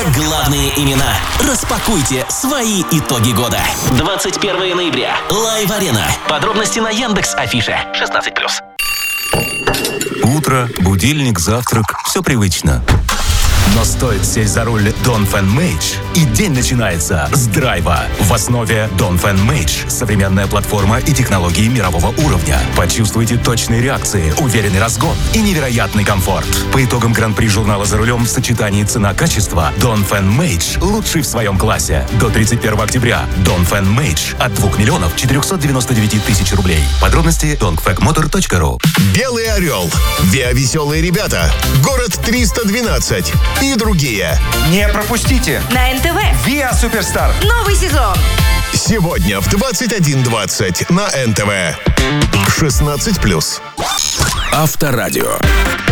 Все главные имена. Распакуйте свои итоги года. 21 ноября. Лайв-арена. Подробности на Яндекс.Афише. 16+. Утро, будильник, завтрак – все привычно. Но стоит сесть за руль Dongfeng Mage, и день начинается с драйва. В основе Dongfeng Mage – современная платформа и технологии мирового уровня. Почувствуйте точные реакции, уверенный разгон и невероятный комфорт. По итогам гран-при журнала «За рулем» в сочетании цена-качество Dongfeng Mage лучший в своем классе. До 31 октября Dongfeng Mage от 2 миллионов 499 тысяч рублей. Подробности dongfengmotor.ru. Белый орел, Виа-веселые ребята, Город 312 и другие. Не пропустите! На НТВ. Виа Суперстар. Новый сезон. Сегодня в 21:20 на НТВ. 16+. Авторадио.